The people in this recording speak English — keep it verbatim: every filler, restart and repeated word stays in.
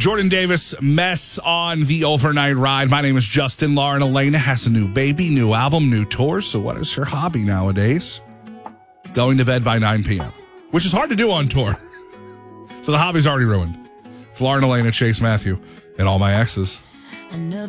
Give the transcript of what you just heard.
Jordan Davis, Mess on the Overnight Ride. My name is Justin. Lauren Elena has a new baby, new album, new tour. So what is her hobby nowadays? Going to bed by nine p.m., which is hard to do on tour. So the hobby's already ruined. It's Lauren Elena, Chase Matthew, and all my exes. Another